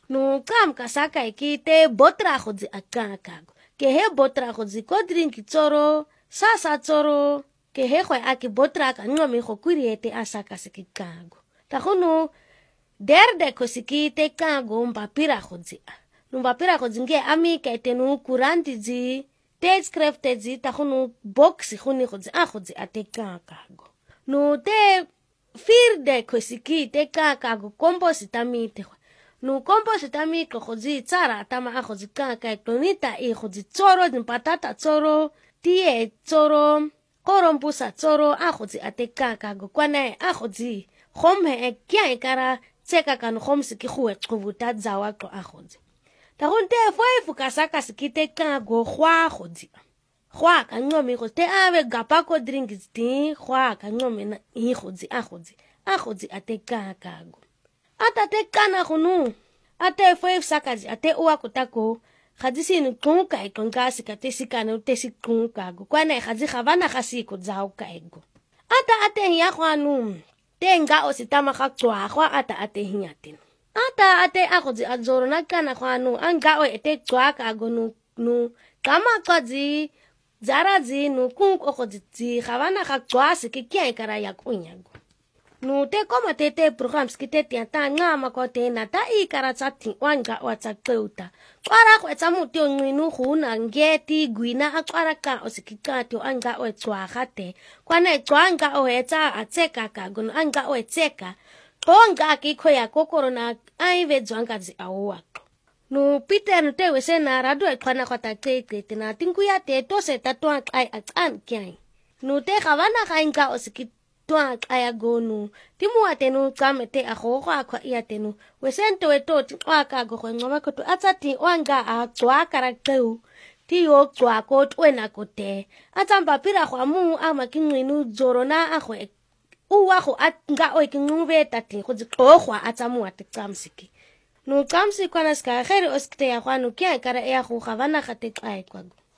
No kam kasaka ikite botra khodzi akakago. Ke he botra khodzi ko drink tsoro, sasa tsoro, ke he khoi aki botra ka ngomi khokuriete asaka sikikago. Takhunu derde kosikite kago mbapira khodzi. Numbapira khodzi nge ami kaitenu kuranti zi, tejskrefte zi takhunu boxi khuni khodzi ate kakago. No te firde kosikite kakago kompositamite khoi. No kompositami khodzi tsara tama khodzi kaka tonita khodzi tsoro din patata tsoro tie tsoro korompusa tsoro khodzi ate kaka go kwana khodzi khomhe kya ikara tseka kan khomsi ki khuwe qhubuta dzawa qo khodzi ta gonte foi fukasaka sikite kago khwa khodzi khwa ka ngomi khote ave gapa ko drink sti khwa ka ngomi na khodzi ate kaka go ata te kana khunu ate foi sakazi ate uwa kutako khadisi ni kunka ikonkasi kate sikana utesi kunka go kwana khazi khavana khasi ko dzauka ego ate hiya khwanu tenga ositama khatswa khwa ate hiyatin ate akhodzi adzoro na kana khwanu anga o ete tswaka go nu kama qadzi zarazi nu kunk okhodzi khavana khatswa sikikya ikara yakunyago no te koma te programs ki te tianta ngama ko te na ta ikara tsati wanga watsa qeuta qara khwetsa muti onqinu khuna ngeti gwina aqara ka osikikati anga o tswa khate kwana tswanga o etsa atseka ka gono anga o etseka tonga ki khoya kokorona aive dzwanga zi awa no Peter no te wesena radu ekhwana khata qeqete na tinkuya te to se tatwa ai atsan kyai no te khavana khainga osikikati aya gonu timu atenu kamete akhogo akwa iatenu wesento wetoti waka go ngoma koto atsati wanga atswa karakeu ti yo tswa ko twena kote atsamba pira khwa mu amakinqinu zorona akhwe uwa kho anga oikinqube tati go dzikhwa atsamu atsamsiki no tsamsi kwana ska khere oskte ya khwanu kya kara ya go gavana khate qae kwago